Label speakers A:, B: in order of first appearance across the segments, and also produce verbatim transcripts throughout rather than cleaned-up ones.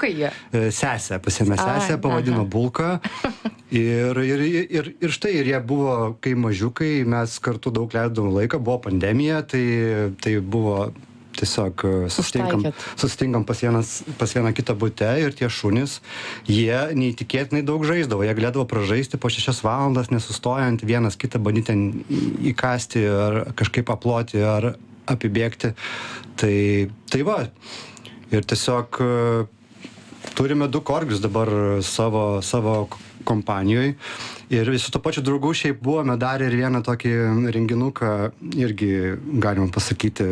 A: Berniukai jie?
B: Sesę, pasiėmė sesę, pavadino Bulka. Ir, ir, ir, ir štai, ir jie buvo, kai mažiukai, mes kartu daug leidom laiką, buvo pandemija, tai, tai buvo tiesiog susitinkam, susitinkam pas, vienas, pas vieną kitą bute ir tie šunys, jie neįtikėtinai daug žaisdavo, jie galėdavo pražaisti po šešias valandas, nesustojant, vienas kitą bandyti ten įkasti ar kažkaip aploti ar apibėgti. Tai, tai va, ir tiesiog turime du korgius dabar savo, savo kompanijoje. Ir su to pačiu draugu šiaip buvome darę ir vieną tokį renginuką, irgi galima pasakyti,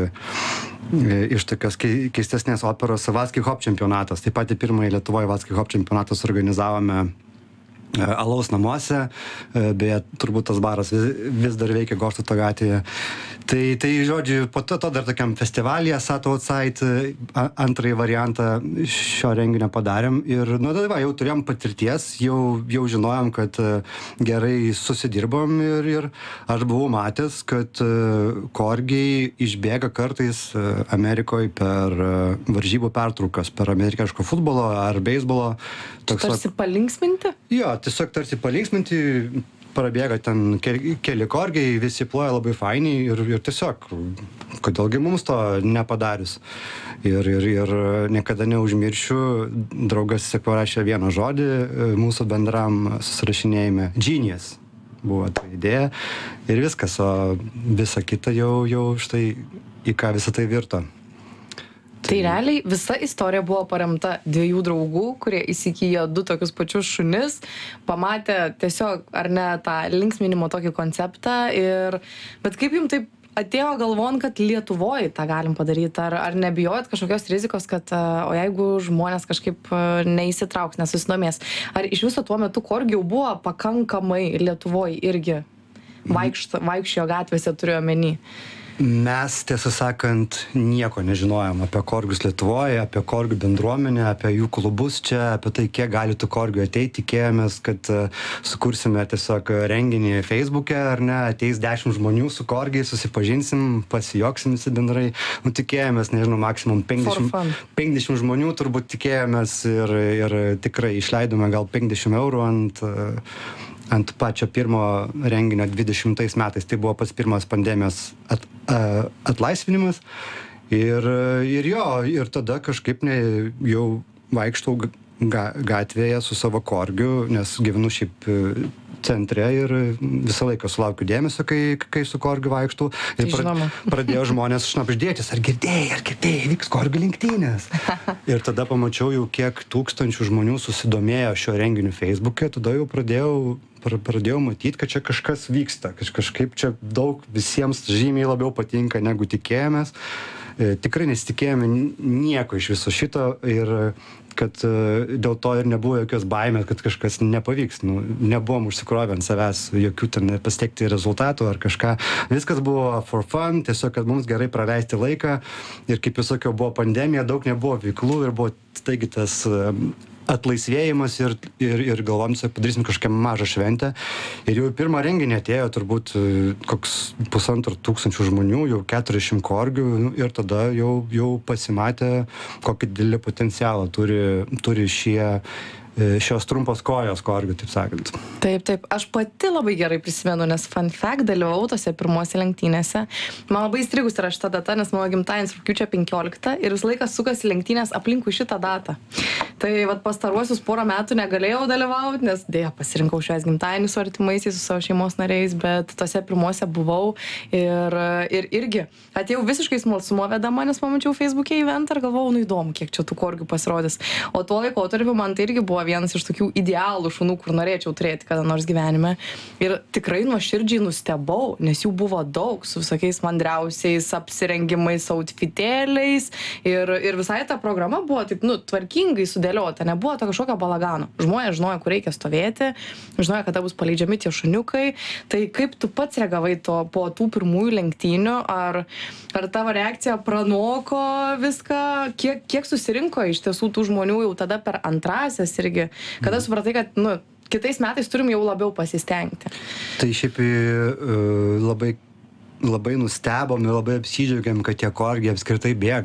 B: iš tokios keistesnės operos Vatski Hop čempionatas. Taip pat pirmąjį Lietuvoje Vatski Hop čempionatas organizavome Alaus namuose, beje, turbūt tas baras vis, vis dar veikia Goštauto gatvėje. Tai, tai, žodžiu, po to, to dar tokiam festivalyje Sat Outside antrąjį variantą šio renginio padarėm ir, nu, tada va, jau turėjom patirties, jau, jau žinojom, kad gerai susidirbom ir, ir aš buvau matęs, kad korgiai išbėga kartais Amerikoje per varžybų pertraukas, per amerikiško futbolo ar beisbolo.
A: Toks, tarsi palinksminti?
B: Jo, tiesiog tarsi palinksminti, prabėga ten keli, keli korgiai, visi ploja labai fainiai ir, ir tiesiog, kodėlgi mums to nepadarius. Ir, ir, ir niekada neužmiršiu, draugas tiesiog parašė vieną žodį mūsų bendram susirašinėjime. Genius buvo ta idėja ir viskas, o visa kita jau, jau štai į ką visą tai virto.
A: Tai realiai visa istorija buvo paremta dviejų draugų, kurie įsigijo du tokius pačius šunis, pamatė tiesiog, ar ne, tą linksminimo tokį konceptą. Ir, bet kaip jums taip atėjo galvon, kad Lietuvoje tą galim padaryti? Ar, ar nebijojat kažkokios rizikos, kad o jeigu žmonės kažkaip neįsitrauks, nesusidomės? Ar iš viso tuo metu korgių buvo pakankamai Lietuvoje irgi vaikšto, vaikščiojo gatvėse, turiu omeny?
B: Mes, tiesą sakant, nieko nežinojom apie korgius Lietuvoje, apie korgių bendruomenę, apie jų klubus čia, apie tai, kiek gali tų korgių ateiti. Tikėjomės, kad sukursime tiesiog renginį Facebook'e, ar ne, ateis dešimt žmonių su korgiai, susipažinsim, pasijoksim visi bendrai. Nu, tikėjomės, nežinau, maksimum penkiasdešimt žmonių turbūt tikėjomės ir, ir tikrai išleidome gal penkiasdešimt eurų ant... ant pačio pirmo renginio dvidešimtais metais. Tai buvo pats pirmas pandemijos at, a, atlaisvinimas. Ir, ir jo, ir tada kažkaip ne, jau vaikštau ga, gatvėje su savo korgiu, nes gyvenu šiaip centre ir visą laiką sulaukiu dėmesio, kai, kai su korgiu vaikštau. Ir pra, pradėjo žmonės šnabždėtis, ar girdėjai, ar girdėjai, vyks korgių lenktynės. Ir tada pamačiau jau, kiek tūkstančių žmonių susidomėjo šio renginiu Facebook'e, tada jau pradėjau pradėjau matyti, kad čia kažkas vyksta, kad kažkaip čia daug visiems žymiai labiau patinka, negu tikėjomės. E, tikrai nesitikėjome nieko iš viso šito ir kad e, dėl to ir nebuvo jokios baimės, kad kažkas nepavyks. Nu, nebuvom užsikrovę ant savęs jokių ten pasiekti rezultatų ar kažką. Viskas buvo for fun, tiesiog, kad mums gerai praleisti laiką. Ir kaip jūs sakiau, buvo pandemija, daug nebuvo veiklų ir buvo taigi tas... E, atlaisvėjimas ir, ir, ir galvom, padarysim kažkokią mažą šventę. Ir jau pirmą renginį atėjo turbūt koks pusantro tūkstančių žmonių, jau keturiasdešimt korgių ir tada jau, jau pasimatė, kokį didelį potencialą turi, turi šie šios trumpos kojos korgių, taip sakant.
A: Taip, taip. Aš pati labai gerai prisimenu, nes fun fact, dalyvavau tose pirmose lenktynėse. Man labai įstrigus yra šita data, nes mano gimtadienis rugpjūčio penkioliktą ir visą laiką sukasi lenktynės aplinkui šitą datą. Tai vat pastaruosius porą metų negalėjau dalyvauti, nes dėja pasirinkau švęs gimtadienį su artimaisiais, su savo šeimos nariais, bet tose pirmose buvau ir, ir irgi atėjau visiškai smalsumo vedama, nes pamačiau Facebook'e eventą ir galvojau, nu įdomu, kiek čia tų korgių pasirodys. O tuo laikotarpiu man tai irgi buvo vienas iš tokių idealų šunų, kur norėčiau turėti kada nors gyvenime. Ir tikrai nuoširdžiai nustebau, nes jų buvo daug, su visokiais mandriausiais apsirengimais, outfitėliais. Ir, ir visai ta programa buvo taip, nu, tvarkingai sudėliota, nebuvo to kažkokio balagano. Žmonės žinojo, kur reikia stovėti, žinojo, kada bus paleidžiami tie šuniukai. Tai kaip tu pats reagavai to, po tų pirmųjų lenktynių, ar, ar tavo reakcija pranoko viską, kiek, kiek susirinko iš tiesų tų žmonių jau tada per antrasias ir kada supratai, kad nu, kitais metais turim jau labiau pasistengti?
B: Tai šiaip labai, labai nustebom ir labai apsidžiaugiam, kad tie korgiai apskritai bėga.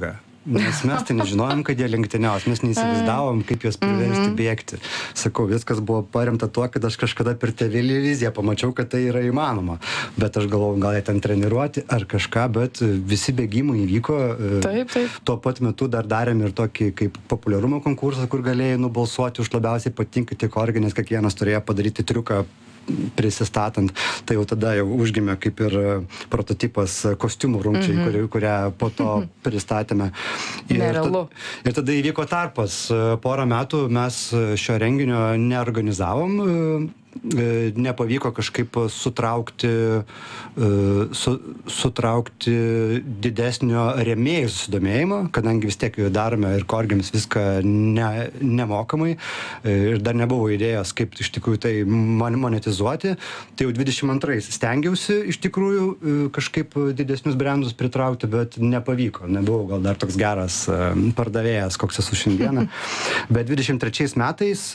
B: nes mes tai nežinojom, kad jie lenktyniaus, mes neįsivaizdavom, kaip juos priversti bėgti. Sakau, viskas buvo paremta tuo, kad aš kažkada per televiziją pamačiau, kad tai yra įmanoma. Bet aš galvojau, gal jie ten treniruoti ar kažką, bet visi bėgimai įvyko.
A: Taip, taip.
B: Tuo pat metu dar darėm ir tokį kaip populiarumo konkursą, kur galėjai nubalsuoti už labiausiai patinkantį korgį, nes kiekvienas turėjo padaryti triuką prisistatant, tai jau tada jau užgimė kaip ir prototipas kostiumų rungčiai, mm-hmm. kurią po to pristatėme. Ir,
A: Nerealu.
B: ir tada įvyko tarpas. Porą metų mes šio renginio neorganizavom, nepavyko kažkaip sutraukti, su, sutraukti didesnio rėmėjų susidomėjimo, kadangi vis tiek darome ir korgiams viską ne, nemokamai ir dar nebuvo idėjos, kaip iš tikrųjų tai monetizuoti. Tai jau dvidešimt antrais stengiausi iš tikrųjų kažkaip didesnius brandus pritraukti, bet nepavyko. Nebuvau gal dar toks geras pardavėjas, koks esu šiandieną. Bet dvidešimt trečiais metais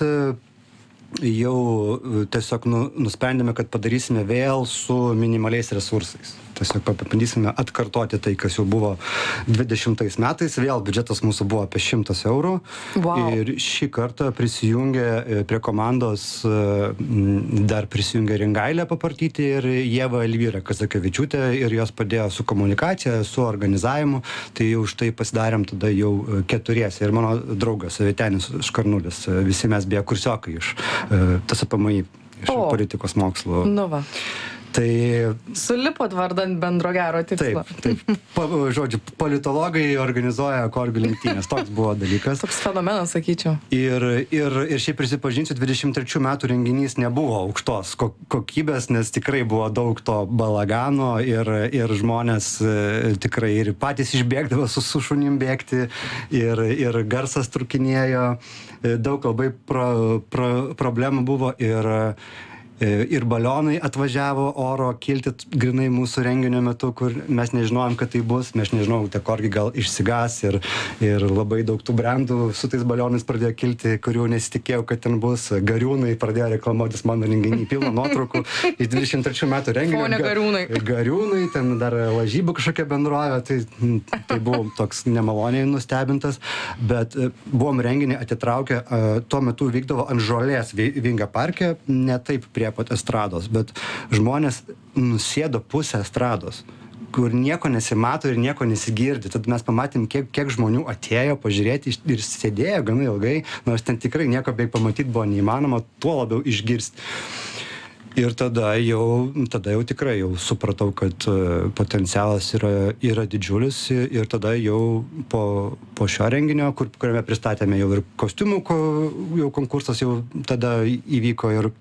B: jau tiesiog nu, nusprendėme, kad padarysime vėl su minimaliais resursais. Tiesiog pabandysime atkartoti tai, kas jau buvo dvidešimtais metais. Vėl biudžetas mūsų buvo apie šimtas eurų.
A: Wow.
B: Ir šį kartą prisijungė prie komandos, dar prisijungė Ringailė Papartytė ir Ieva Elvyra Kazakevičiūtė ir jos padėjo su komunikacija, su organizavimu. Tai jau už tai pasidarėm tada jau keturiese. Ir mano draugas Vytenis Škarnulis. Visi mes beje kursiokai iš T S P M I, iš o. politikos mokslų.
A: Nu va.
B: Tai...
A: Sulipot vardant bendro gero tikslo.
B: Taip, taip. Pa, žodžiu, politologai organizuoja korgių lenktynės. Toks buvo dalykas.
A: Toks fenomenas, sakyčiau.
B: Ir, ir, ir šiaip prisipažinsiu, dvidešimt trečių metų renginys nebuvo aukštos kokybės, nes tikrai buvo daug to balagano ir, ir žmonės tikrai ir patys išbėgdavo su, su šunim bėgti ir, ir garsas trukinėjo. Daug labai pro, pro, problemų buvo ir ir balionai atvažiavo oro kilti grinai mūsų renginio metu, kur mes nežinojom, kad tai bus. Mes nežinojom, tie korgiai gal išsigas ir, ir labai daug tų brandų su tais balionais pradėjo kilti, kurių nesitikėjau, kad ten bus. Gariūnai pradėjo reklamuotis mano renginį, pilną nuotraukų iš dvidešimt trečių metų renginio.
A: Fone Gariūnai.
B: Gariūnai, ten dar lažybų kažkokia bendrovė, tai, tai buvom toks nemaloniai nustebintas, bet buvom renginį atitraukę, tuo metu vykdavo ant žolės Vingio parke, ne taip prie pat estrados, bet žmonės nusėdo pusę estrados, kur nieko nesimato ir nieko nesigirdi. Tad mes pamatėm, kiek, kiek žmonių atėjo pažiūrėti ir sėdėjo gana ilgai, nors ten tikrai nieko beveik pamatyti buvo neįmanoma, tuo labiau išgirsti. Ir tada jau, tada jau tikrai jau supratau, kad potencialas yra, yra didžiulis ir tada jau po, po šio renginio, kur, kuriame pristatėme jau ir kostiumų, ko, jau konkursas jau tada įvyko ir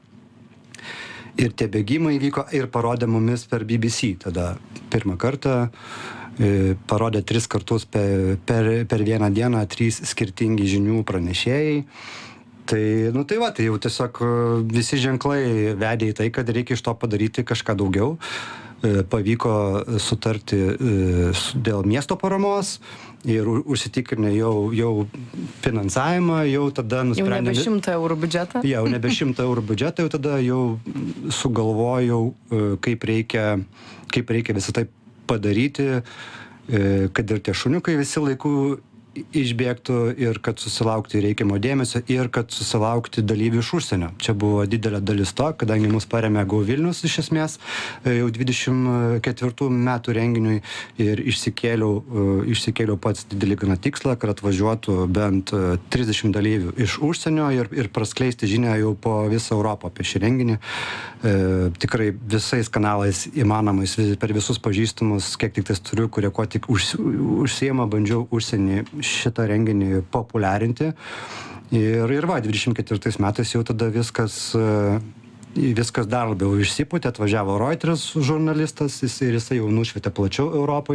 B: Ir tie bėgimai vyko ir parodė mumis per B B C. Tada pirmą kartą e, parodė tris kartus per, per, per vieną dieną trys skirtingi žinių pranešėjai. Tai, nu tai va, tai jau tiesiog visi ženklai vedė į tai, kad reikia iš to padaryti kažką daugiau. E, pavyko sutarti e, dėl miesto paramos ir užsitikrinę jau, jau finansavimą, jau tada nusprendėme...
A: Jau nebe šimtą eurų biudžetą?
B: Jau nebe šimtą eurų biudžetą, jau tada jau sugalvojau, kaip reikia, kaip reikia visą tai padaryti, kad ir tie šuniukai visi laiku išbėgtų ir kad susilaukti reikiamo dėmesio ir kad susilaukti dalyvių iš užsienio. Čia buvo didelė dalis to, kadangi mus paremė Go Vilnius iš esmės jau dvidešimt ketvirtų metų renginiui ir išsikėliau, išsikėliau pats didelį gana tikslą, kad atvažiuotų bent trisdešimt dalyvių iš užsienio ir, ir praskleisti žinią jau po visą Europą apie šį renginį. E, tikrai visais kanalais įmanomais, per visus pažįstamus, kiek tik tais turiu, kurie ko tik už, užsiema, bandžiau užsienį šitą renginį populiarinti. Ir, ir va, dvidešimt ketvirtais metais jau tada viskas, viskas dar labiau išsipūtė, atvažiavo Reuters žurnalistas jis, ir jisai jau nušvietė plačiau Europai.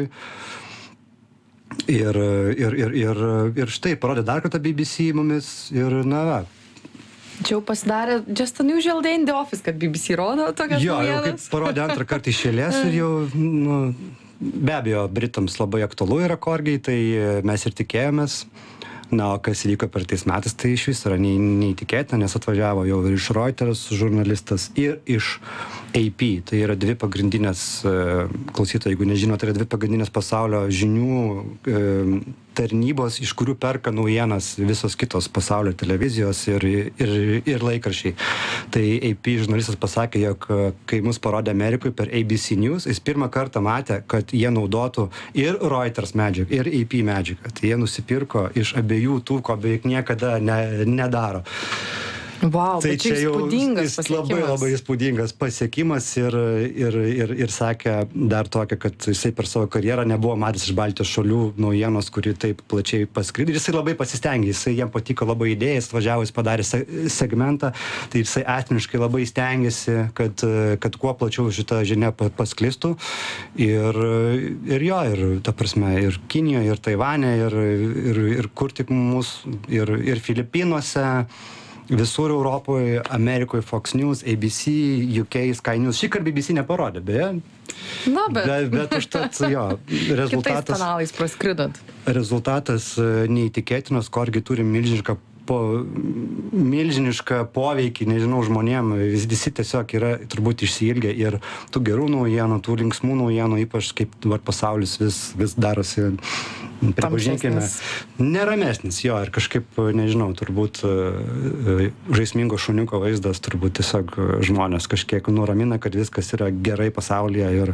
B: Ir, ir, ir, ir, ir štai, parodė dar kartą B B C mumis ir na va.
A: Čia jau pasidarė just unusual day in the office, kad B B C rodo tokias
B: jo,
A: naujienas.
B: Jo, jau kaip parodė antrą kartą iš eilės ir jau, nu, be abejo, Britams labai aktualu yra korgiai, tai mes ir tikėjomės. Na, o kas įvyko per tais metais, tai iš vis yra neįtikėtina, nes atvažiavo jau ir iš Reuters žurnalistas ir iš A P. Tai yra dvi pagrindinės, klausytojai, jeigu nežino, tai yra dvi pagrindinės pasaulio žinių tarnybos, iš kurių perka naujienas visos kitos pasaulio televizijos ir, ir, ir laikraščiai. Tai A P žurnalistas pasakė, jog kai mus parodė Amerikoje per A B C News, jis pirmą kartą matė, kad jie naudotų ir Reuters medžiagą, ir A P medžiagą. Tai jie nusipirko iš abiejų tų, ko beveik niekada ne, nedaro.
A: Wow,
B: tai
A: bet čia įspūdingas pasiekimas.
B: Labai, labai įspūdingas pasiekimas ir, ir, ir, ir sakė dar tokia, kad jisai per savo karjerą nebuvo matęs iš Baltijos šalių naujienos, kuri taip plačiai paskrido. Ir jisai labai pasistengė, jisai jam patiko labai idėja, jis važiavo, jis padarė segmentą, tai jisai asmeniškai labai stengiasi, kad, kad kuo plačiau šitą žinią pasklistų. Ir, ir jo, ir ta prasme, ir Kinijoje, ir Taivane, ir, ir, ir kur tik mūsų, ir, ir Filipinuose, visur Europoje, Amerikoje, Fox News, A B C, U K, Sky News. Šį kartą B B C neparodė, beje.
A: Na, bet.
B: Bet, bet užtat, jo, rezultatas.
A: Kitais kanalais praskridot.
B: Rezultatas neįtikėtinas, Korgi turi milžinišką po, milžinišką poveikį, nežinau, žmonėm, vis, visi tiesiog yra turbūt išsiilgę ir tų gerų naujienų, tų linksmų naujienų, ypač kaip dabar pasaulis vis, vis darosi, pripažinkime, neramesnis, jo, ir kažkaip, nežinau, turbūt žaismingo šuniuko vaizdas, turbūt tiesiog žmonės kažkiek nuramina, kad viskas yra gerai pasaulyje ir,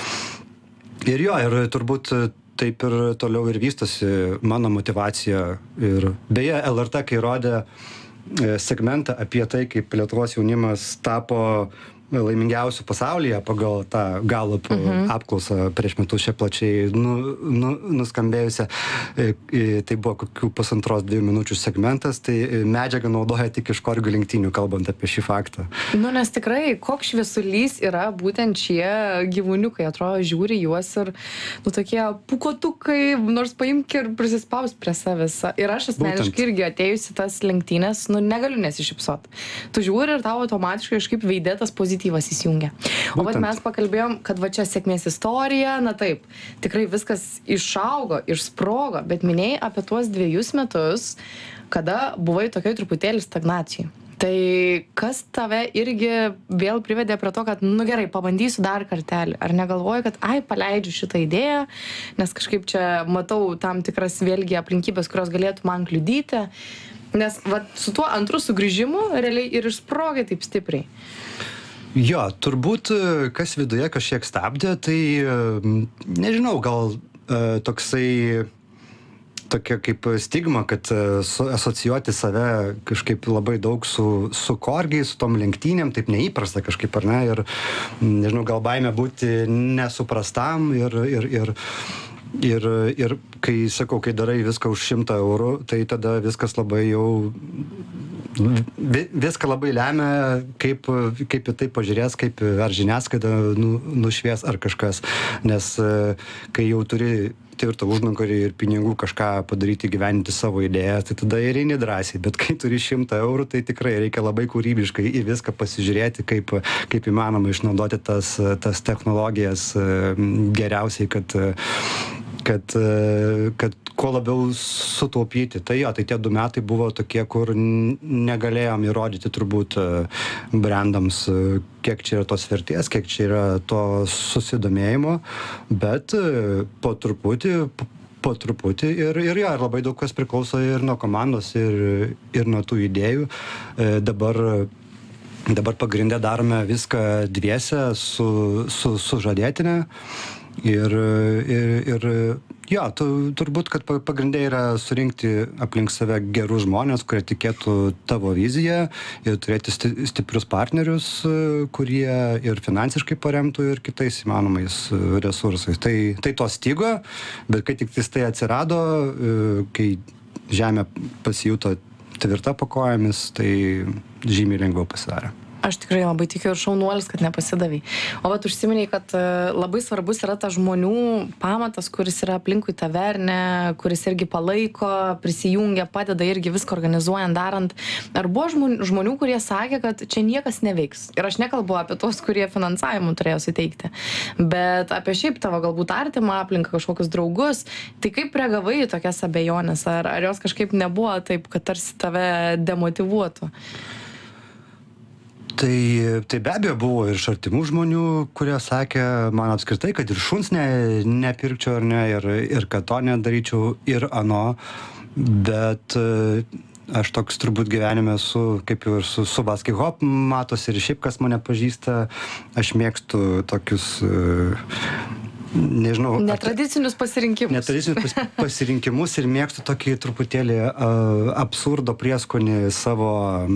B: ir jo, ir turbūt taip ir toliau ir vystosi mano motyvacija. Ir beje, L R T, kai rodė segmentą apie tai, kaip Lietuvos jaunimas tapo laimingiausių pasaulyje pagal tą Gallup mhm. apklausą prieš metus šią plačiai nu, nu, nuskambėjusią. Tai buvo kokių pusantros dviejų minučių segmentas, tai medžiagą naudoja tik iš Korgių lenktynių, kalbant apie šį faktą.
A: Nu, nes tikrai, koks šviesulys yra būtent šie gyvūniukai, atrodo, žiūri juos ir, nu, tokie pukotukai, nors paimk ir prisispaus prie savęs. Ir aš asmeniškai irgi atėjusi tas lenktynės, nu, negaliu nesišypsot. Tu žiūri ir tau automatiškai kažkaip veidėtas pozityvas įsijungia. O bet mes pakalbėjom, kad va čia sėkmės istorija, na taip, tikrai viskas išaugo, išsprogo, bet minėjai apie tuos dviejus metus, kada buvai tokioj truputėlį stagnacijai. Tai kas tave irgi vėl privedė prie to, kad, nu gerai, pabandysiu dar kartelį. Ar negalvoji, kad, ai, paleidžiu šitą idėją, nes kažkaip čia matau tam tikras vėlgi aplinkybės, kurios galėtų man kliudyti. Nes va, su tuo antru sugrįžimu realiai ir išsprogai taip stipriai.
B: Jo, turbūt kas viduje kažkiek stabdė, tai nežinau, gal toksai tokia kaip stigma, kad asocijuoti save kažkaip labai daug su, su Korgiais, su tom lenktynėm, taip neįprasta kažkaip, ar ne, ir nežinau, gal baimė būti nesuprastam ir, ir, ir Ir, ir kai, sakau, kai darai viską už šimtą eurų, tai tada viskas labai jau, viską labai lemia, kaip, kaip į tai pažiūrės, kaip ar žiniasklaida nu, nušvies ar kažkas. Nes kai jau turi tvirtą užnugarį ir pinigų kažką padaryti, gyventi savo idėją, tai tada ir eini drąsiai. Bet kai turi šimtą eurų, tai tikrai reikia labai kūrybiškai į viską pasižiūrėti, kaip, kaip įmanoma išnaudoti tas, tas technologijas geriausiai, kad Kad, kad kuo labiau sutaupyti. Tai jo, tai tie du metai buvo tokie, kur negalėjom įrodyti turbūt brandams, kiek čia yra tos vertės, kiek čia yra to susidomėjimo, bet po truputį, po truputį ir, ir jo, ir labai daug kas priklauso ir nuo komandos, ir, ir nuo tų idėjų. Dabar Dabar pagrinde darome viską dviese su, su, su žadėtine. Ir, ir, ir jo, tu, turbūt, kad pagrindė yra surinkti aplink save gerus žmonės, kurie tikėtų tavo viziją ir turėti stiprius partnerius, kurie ir finansiškai paremtų ir kitais įmanomais resursais. Tai, tai to stygo, bet kai tik tai atsirado, kai žemė pasijuto tvirta po kojomis, tai žymiai lengviau pasidarė.
A: Aš tikrai labai tikiu ir šaunuolis, kad nepasidavai. O vat užsiminiai, kad labai svarbus yra tas žmonių pamatas, kuris yra aplinkui tave, ar ne, kuris irgi palaiko, prisijungia, padeda irgi viską organizuojant, darant. Ar buvo žmonių, žmonių, kurie sakė, kad čia niekas neveiks? Ir aš nekalbu apie tos, kurie finansavimų turėjo suteikti, bet apie šiaip tavo galbūt artimą aplinką, kažkokius draugus. Tai kaip reagavai į tokias abejonės? Ar, ar jos kažkaip nebuvo taip, kad tarsi tave demotyvuotų?
B: Tai, tai be abejo buvo ir iš artimų žmonių, kurie sakė man apskritai, kad ir šuns ne, nepirkčiau ar ne, ir, ir kad to nedaryčiau ir ano, bet aš toks turbūt gyvenime esu, kaip ir su, su basket hop matosi ir šiaip kas mane pažįsta, aš mėgstu tokius, nežinau.
A: Netradicinius pasirinkimus.
B: Netradicinius pasirinkimus ir mėgstu tokį truputėlį uh, absurdo prieskonį savo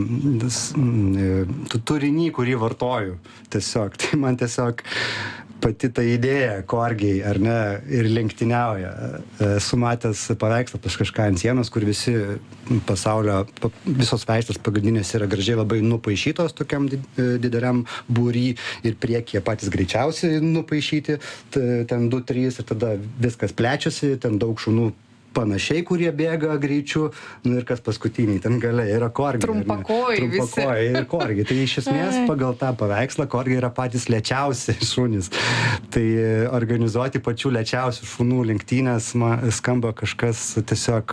B: uh, turinį, kurį vartoju. Tiesiog, tai man tiesiog pati ta idėja, korgiai, ar ne, ir lenktyniauja. Esu matęs paveikslą pas kažką ant sienos, kur visi pasaulio, visos veislės pagrindinės yra gražiai labai nupaišytos tokiam dideliam būry ir priekyje patys greičiausiai nupaišyti, ten du trys ir tada viskas plečiasi, ten daug šunų panašiai, kurie bėga greičiu, nu ir kas paskutiniai, ten gale yra korgiai.
A: Trumpakojai visi.
B: Trumpakojai ir korgiai. Tai iš esmės pagal tą paveikslą korgiai yra patys lėčiausi šunys. Tai organizuoti pačių lėčiausių šunų lenktynės man skamba kažkas tiesiog,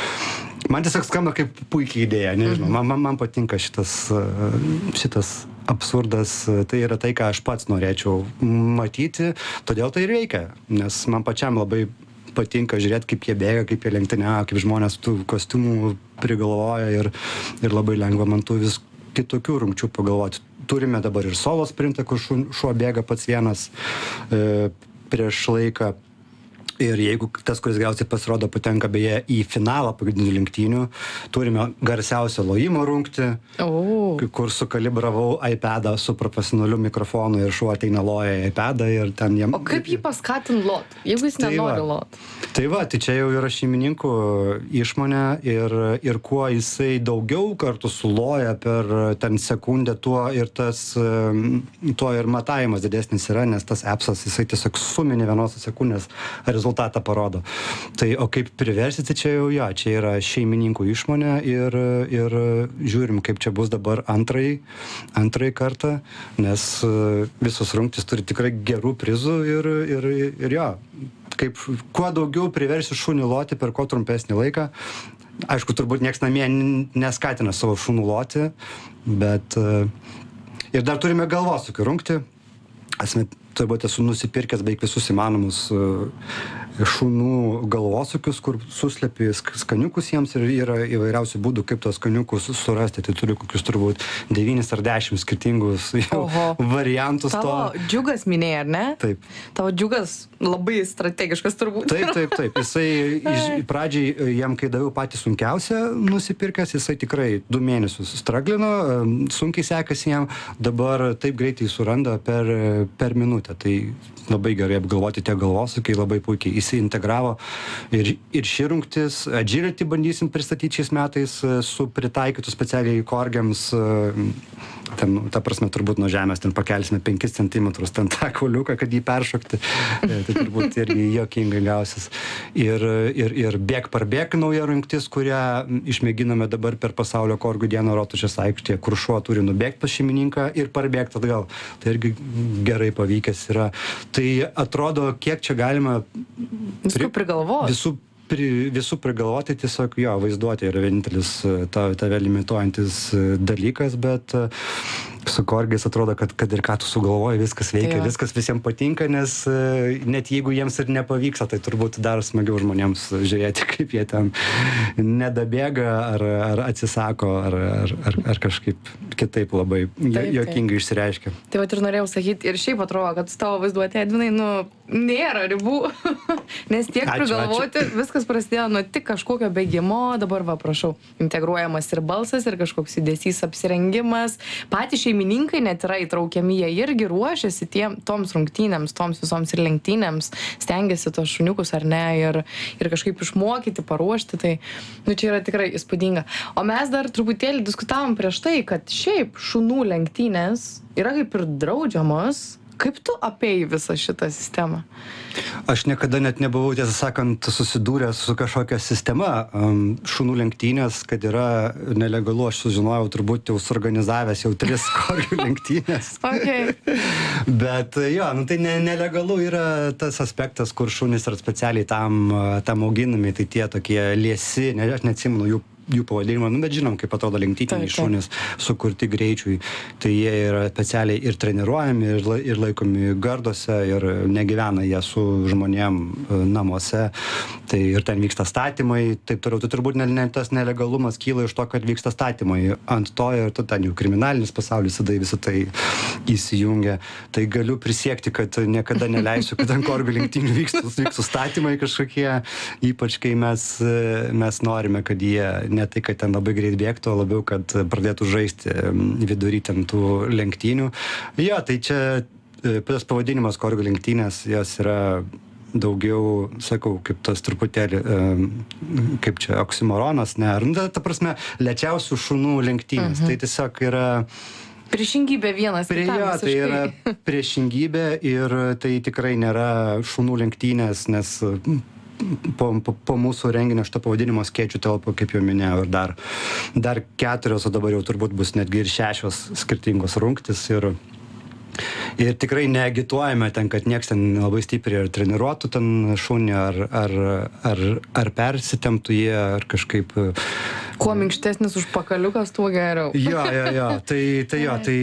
B: man tiesiog skamba kaip puikiai idėja, nežinau, man, man, man patinka šitas, šitas absurdas, tai yra tai, ką aš pats norėčiau matyti, todėl tai ir veikia, nes man pačiam labai patinka žiūrėti, kaip jie bėga, kaip jie lenktyniauja, kaip žmonės tų kostiumų prigalvoja ir, ir labai lengva man tų vis kitokių rungčių pagalvoti. Turime dabar ir solo sprintą, kur šuo bėga pats vienas e, prieš laiką. Ir jeigu tas, kuris galiausiai pasirodo, patenka beje į finalą pagrindinių lenktynių, turime garsiausią lojimo rungtį,
A: oh.
B: kur sukalibravau iPadą su profesionaliu mikrofonu ir šuo ateina loja į iPadą ir ten jam...
A: O kaip jį paskatin lot, jeigu jis
B: tai
A: nenori
B: va,
A: lot?
B: Tai va, tai čia jau yra šeimininkų išmonė ir, ir kuo jisai daugiau kartų suloja per ten sekundę, tuo ir tas, tuo ir matavimas didesnis yra, nes tas appsas jisai tiesiog suminė vienos sekundės rezultatą parodo. Tai o kaip priversti, tai čia jau jo, čia yra šeimininkų išmonė ir, ir žiūrim, kaip čia bus dabar antrai, antrai kartą, nes visos rungtys turi tikrai gerų prizų ir, ir, ir jo, kaip kuo daugiau priversi šunį loti per kuo trumpesnį laiką. Aišku, turbūt nieks namie neskatina savo šunų loti, bet ir dar turime galvosūkių rungtį. Esame turbūt esu nusipirkęs beveik visus įmanomus šunų galvosūkius, kur suslepi skaniukus jiems ir yra įvairiausių būdų, kaip tos skaniukus surasti. Tai turiu kokius turbūt devynis ar dešimt skirtingus variantus.
A: Tavo to. Džiugas minėjai, ar ne?
B: Taip.
A: Tavo džiugas labai strategiškas turbūt.
B: Taip, taip, taip. Jisai iš, pradžiai jam, kai daviau patį sunkiausią nusipirkęs, jisai tikrai du mėnesius straglino, sunkiai sekasi jam, dabar taip greitai suranda per, per minutę. Tai labai gerai apgalvoti tie galvosūkiai, labai puikiai įsiintegravo. Ir, ir ši rungtis, agility bandysim pristatyti šiais metais su pritaikytų specialiai korgiams, ten, ta prasme, turbūt nuo žemės, ten pakelsime penkis centimetrus ten tą kauliuką, kad jį peršokti. Tai turbūt irgi juokingai gausis. Ir, ir, ir bėg par bėg nauja rungtis, kurią išmėginame dabar per pasaulio korgų dieną Rotušės aikštėje, kur šuo turi nubėgti pas šeimininką ir parbėgti atgal. Tai irgi gerai pavykęs yra. Tai atrodo, kiek čia galima
A: visų prigalvoti.
B: Visų, pri, visų prigalvoti, tiesiog jo, vaizduoti yra vienintelis tave limituojantis dalykas, bet su korgiais atrodo, kad, kad ir ką tu sugalvoji, viskas veikia, tai viskas visiems patinka, nes net jeigu jiems ir nepavyksta, tai turbūt dar smagiau žmonėms žiūrėti, kaip jie ten nedabėga ar, ar atsisako, ar, ar, ar, ar kažkaip kitaip labai juokingai išsireiškia.
A: Tai vat ir norėjau sakyti, ir šiaip atrodo, kad su tavo vaizduotė, Edvinai, nu, nėra ribų, nes tiek ačiū, prigalvoti, ačiū. Viskas prasidėjo nuo tik kažkokio bėgimo, dabar va, prašau, integruojamas ir balsas, ir kažkoks judesys, apsirengimas, patys šeimininkai net yra įtraukiami, jie irgi ruošiasi tiem, toms rungtynėms, toms visoms ir lenktynėms, stengiasi tos šuniukus ar ne, ir, ir kažkaip išmokyti, paruošti, tai nu, čia yra tikrai įspūdinga. O mes dar truputėlį diskutavom prieš tai, kad šiaip šunų lenktynės yra kaip ir draudžiamos. Kaip tu apėjai visą šitą sistemą?
B: Aš niekada net nebuvau, tiesą sakant, susidūręs su kažkokia sistema. Um, šunų lenktynės, kad yra nelegalu, aš sužinojau turbūt jau suorganizavęs jau tris korgių lenktynės.
A: Okay.
B: Bet jo, nu, tai ne, nelegalu yra tas aspektas, kur šunys yra specialiai tam, tam auginami, tai tie tokie liesi, ne, aš neatsimenu jų jų pavadinimą, nu, bet žinom, kaip atrodo lenktyniniai šunys sukurti greičiui. Tai jie yra specialiai ir treniruojami, ir, la, ir laikomi gardose, ir negyvena jie su žmonėm namuose. Tai ir ten vyksta statymai, taip toliau. Tai turbūt ne, ne, tas nelegalumas kyla iš to, kad vyksta statymai ant to ir ten jau kriminalinis pasaulis tada visą tai įsijungia. Tai galiu prisiekti, kad niekada neleisiu, kad ant korgių lenktynių vykstų, vykstų statymai kažkokie, ypač kai mes, mes norime, kad jie ne tai, kad ten labai greit bėgtų, o labiau, kad pradėtų žaisti vidury ten tų lenktynių. Jo, tai čia tas pavadinimas korgių lenktynės, jos yra daugiau, sakau, kaip tas truputėlį, kaip čia, oksimoronas, ne, ar, ta prasme, lėčiausių šunų lenktynės. Mhm. Tai tiesiog yra...
A: Priešingybė vienas
B: Prie
A: kitam
B: jo,
A: visiškai.
B: tai yra priešingybė ir tai tikrai nėra šunų lenktynės, nes po, po, po mūsų renginio šito pavadinimo skėčių telpa, kaip jau minėjau, ir dar, dar keturios, o dabar jau turbūt bus netgi ir šešios skirtingos rungtys ir Ir tikrai neagituojame ten, kad nieks ten labai stipriai ar treniruotų ten šunį, ar, ar, ar, ar persitemptų jie, ar kažkaip...
A: Kuo minkštesnis užpakaliukas, tuo geriau.
B: Jo, jo, jo, tai, tai jo, tai...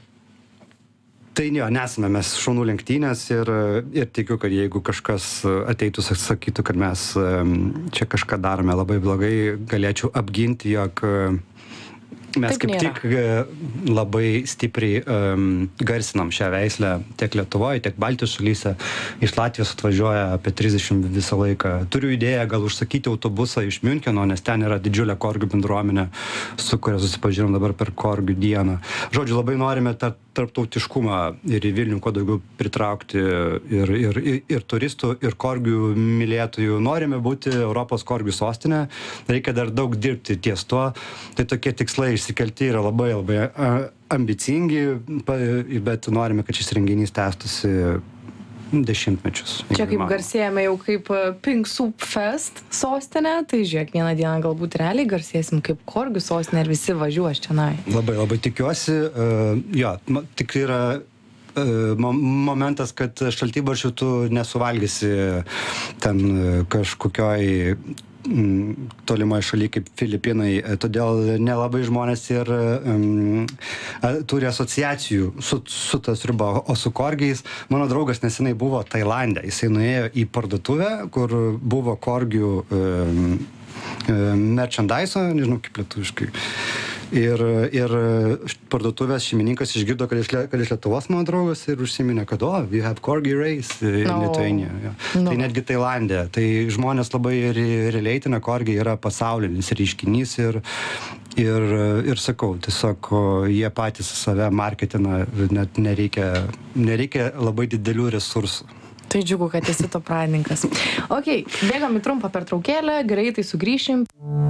B: Tai jo, nesame mes šunų lenktynės ir, ir tikiu, kad jeigu kažkas ateitų, sakytų, kad mes čia kažką darome labai blogai, galėčiau apginti, jog mes
A: Taip
B: kaip
A: nėra.
B: tik labai stipriai um, garsinam šią veislę tiek Lietuvoje, tiek Baltijos šalyse. Iš Latvijos atvažiuoja apie trisdešimt visą laiką. Turiu idėją gal užsakyti autobusą iš Miuncheno, nes ten yra didžiulė korgių bendruomenė, su kuria susipažinom dabar per korgių dieną. Žodžiu, labai norime tą tarptautiškumą ir į Vilnių kuo daugiau pritraukti ir, ir, ir, ir turistų, ir korgių mylėtojų. Norime būti Europos korgių sostinė, reikia dar daug dirbti ties tuo. Tai tokie tikslai išsikelti yra labai labai ambicingi, bet norime, kad šis renginys tęstųsi dešimtmečius.
A: Čia kaip garsėjame jau kaip Pink Soup Fest sostinė, tai žiūrėk, vieną dieną galbūt realiai garsėsim kaip korgių sostinė ir visi važiuos čionai.
B: Labai labai tikiuosi, uh, jo, tik yra uh, momentas, kad šaltibarščių tu nesuvalgysi ten kažkokioj tolimoje šalyje kaip Filipinai, todėl nelabai žmonės ir um, turi asociacijų su, su tas riba, o su korgiais. Mano draugas nesenai buvo Tailande, jisai nuėjo į parduotuvę, kur buvo korgių um, merchandise, nežinau kaip lietuviškai. Ir, ir parduotuvės šeimininkas išgirdo, kad iš, kad iš Lietuvos mano draugas ir užsiminė, kad o, oh, we have corgi race in
A: No.
B: Lithuania. Ja.
A: No.
B: Tai netgi Tailandė. Tai žmonės labai releitina, korgi yra pasaulinis reiškinys ir, ir, ir sakau, tiesiog jie patys save marketina, net nereikia, nereikia labai didelių resursų.
A: Tai džiugu, kad esi to pradininkas. Ok, bėgam į trumpą pertraukėlę, greitai sugrįšim.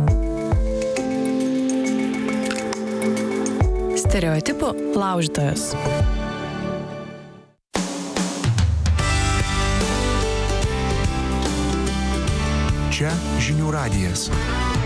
A: Stereotipų laužytojas.
C: Čia žinių radijas.